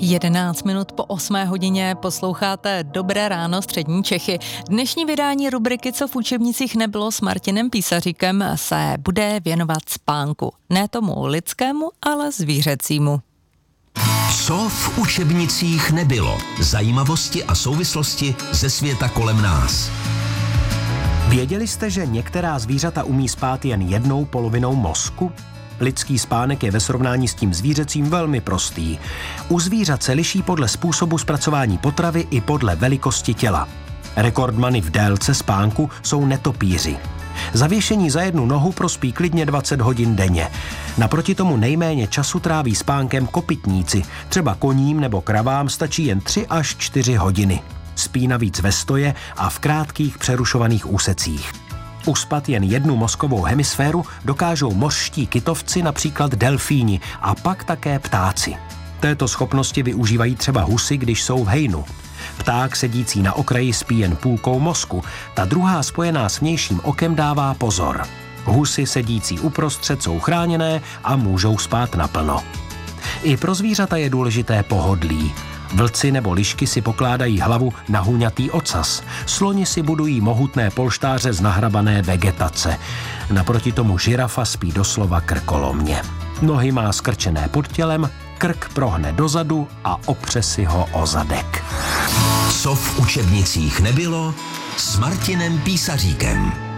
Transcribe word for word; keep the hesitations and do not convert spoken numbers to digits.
jedenáct minut po osmé hodině posloucháte Dobré ráno střední Čechy. Dnešní vydání rubriky Co v učebnicích nebylo s Martinem Písaříkem se bude věnovat spánku. Ne tomu lidskému, ale zvířecímu. Co v učebnicích nebylo? Zajímavosti a souvislosti ze světa kolem nás. Věděli jste, že některá zvířata umí spát jen jednou polovinou mozku? Lidský spánek je ve srovnání s tím zvířecím velmi prostý. U zvířat se liší podle způsobu zpracování potravy i podle velikosti těla. Rekordmany v délce spánku jsou netopýři. Zavěšení za jednu nohu prospí klidně dvacet hodin denně. Naproti tomu nejméně času tráví spánkem kopytníci. Třeba koním nebo kravám stačí jen tři až čtyři hodiny. Spí navíc ve stoje a v krátkých přerušovaných úsecích. Uspat jen jednu mozkovou hemisféru dokážou mořští kytovci, například delfíni, a pak také ptáci. Této schopnosti využívají třeba husy, když jsou v hejnu. Pták sedící na okraji spí jen půlkou mozku, ta druhá spojená s vnějším okem dává pozor. Husy sedící uprostřed jsou chráněné a můžou spát naplno. I pro zvířata je důležité pohodlí. Vlci nebo lišky si pokládají hlavu na hůňatý ocas. Sloni si budují mohutné polštáře z nahrabané vegetace. Naproti tomu žirafa spí doslova krkolomně. Nohy má skrčené pod tělem, krk prohne dozadu a opře si ho o zadek. Co v učebnicích nebylo s Martinem Písaříkem.